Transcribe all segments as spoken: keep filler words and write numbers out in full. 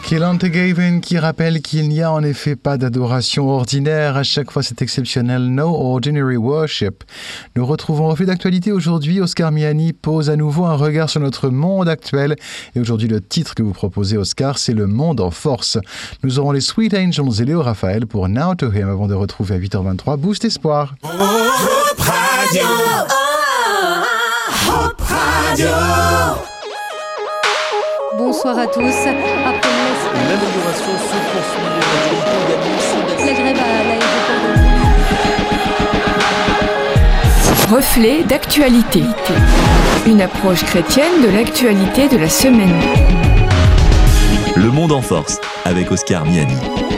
Kehlani Gavin qui rappelle qu'il n'y a en effet pas d'adoration ordinaire. À chaque fois, c'est exceptionnel. No ordinary worship. Nous retrouvons Reflet d'actualité aujourd'hui. Oscar Miani pose à nouveau un regard sur notre monde actuel. Et aujourd'hui, le titre que vous proposez, Oscar, c'est Le Monde en Force. Nous aurons les Sweet Angels et Léo Raphaël pour Now to Him avant de retrouver à huit heures vingt-trois Boost Espoir. Hope Radio. Hope Radio. Bonsoir à tous. Après l'amélioration se poursuit. La grève à l'aéroport de... Reflet d'actualité. Une approche chrétienne de l'actualité de la semaine. Le Monde en Force avec Oscar Miani.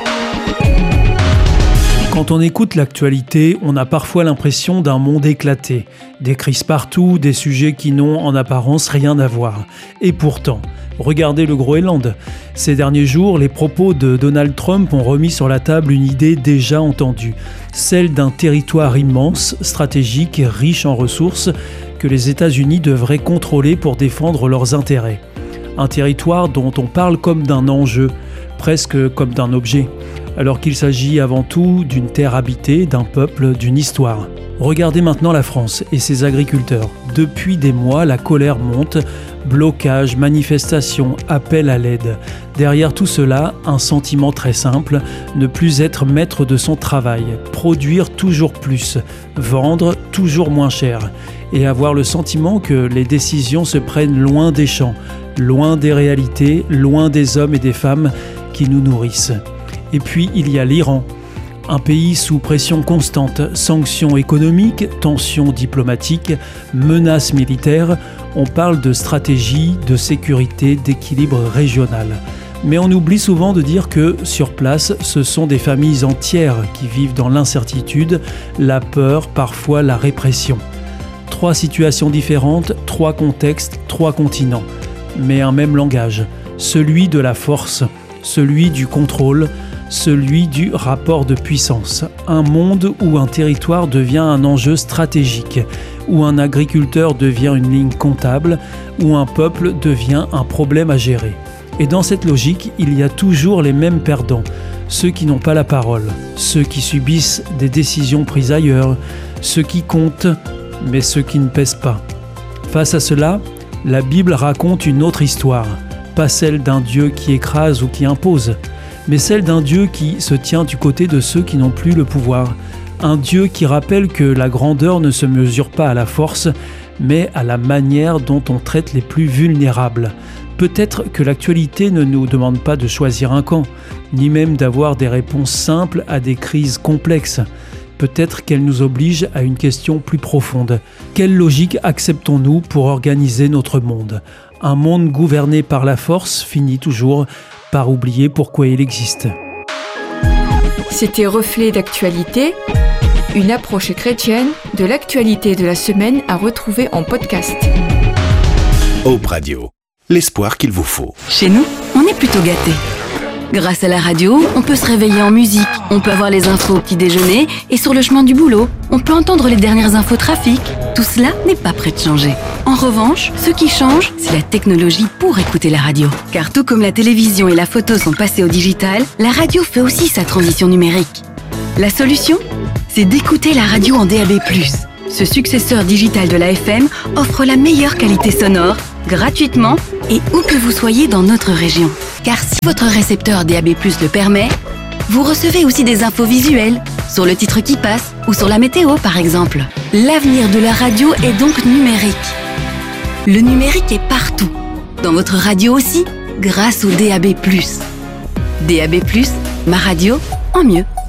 Quand on écoute l'actualité, on a parfois l'impression d'un monde éclaté. Des crises partout, des sujets qui n'ont en apparence rien à voir. Et pourtant, regardez le Groenland. Ces derniers jours, les propos de Donald Trump ont remis sur la table une idée déjà entendue. Celle d'un territoire immense, stratégique, riche en ressources, que les États-Unis devraient contrôler pour défendre leurs intérêts. Un territoire dont on parle comme d'un enjeu, presque comme d'un objet, alors qu'il s'agit avant tout d'une terre habitée, d'un peuple, d'une histoire. Regardez maintenant la France et ses agriculteurs. Depuis des mois, la colère monte, blocage, manifestations, appel à l'aide. Derrière tout cela, un sentiment très simple, ne plus être maître de son travail, produire toujours plus, vendre toujours moins cher, et avoir le sentiment que les décisions se prennent loin des champs, loin des réalités, loin des hommes et des femmes qui nous nourrissent. Et puis il y a l'Iran, un pays sous pression constante, sanctions économiques, tensions diplomatiques, menaces militaires. On parle de stratégie, de sécurité, d'équilibre régional. Mais on oublie souvent de dire que, sur place, ce sont des familles entières qui vivent dans l'incertitude, la peur, parfois la répression. Trois situations différentes, trois contextes, trois continents, mais un même langage, celui de la force, celui du contrôle, celui du rapport de puissance. Un monde où un territoire devient un enjeu stratégique, où un agriculteur devient une ligne comptable, où un peuple devient un problème à gérer. Et dans cette logique, il y a toujours les mêmes perdants, ceux qui n'ont pas la parole, ceux qui subissent des décisions prises ailleurs, ceux qui comptent, mais ceux qui ne pèsent pas. Face à cela, la Bible raconte une autre histoire, pas celle d'un Dieu qui écrase ou qui impose, mais celle d'un Dieu qui se tient du côté de ceux qui n'ont plus le pouvoir. Un Dieu qui rappelle que la grandeur ne se mesure pas à la force, mais à la manière dont on traite les plus vulnérables. Peut-être que l'actualité ne nous demande pas de choisir un camp, ni même d'avoir des réponses simples à des crises complexes. Peut-être qu'elle nous oblige à une question plus profonde. Quelle logique acceptons-nous pour organiser notre monde ? Un monde gouverné par la force finit toujours par oublier pourquoi il existe. C'était Reflet d'actualité, une approche chrétienne de l'actualité de la semaine à retrouver en podcast. Hope Radio, l'espoir qu'il vous faut. Chez nous, on est plutôt gâtés. Grâce à la radio, on peut se réveiller en musique, on peut avoir les infos au petit déjeuner et sur le chemin du boulot, on peut entendre les dernières infos trafic. Tout cela n'est pas prêt de changer. En revanche, ce qui change, c'est la technologie pour écouter la radio. Car tout comme la télévision et la photo sont passées au digital, la radio fait aussi sa transition numérique. La solution ? C'est d'écouter la radio en D A B plus. Ce successeur digital de la F M offre la meilleure qualité sonore, gratuitement et où que vous soyez dans notre région. Car si votre récepteur D A B plus le permet, vous recevez aussi des infos visuelles, sur le titre qui passe ou sur la météo par exemple. L'avenir de la radio est donc numérique. Le numérique est partout, dans votre radio aussi, grâce au D A B plus. D A B plus, ma radio en mieux.